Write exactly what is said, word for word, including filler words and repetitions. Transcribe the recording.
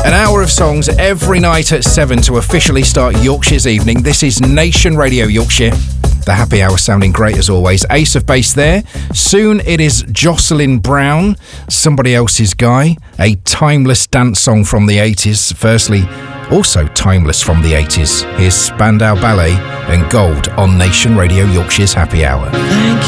An hour of songs every night at seven to officially start Yorkshire's evening. This is Nation Radio Yorkshire. The happy hour sounding great as always. Ace of Base there. Soon it is Jocelyn Brown, Somebody Else's Guy, a timeless dance song from the eighties. Firstly, also timeless from the eighties. Here's Spandau Ballet and Gold on Nation Radio Yorkshire's happy hour. Thank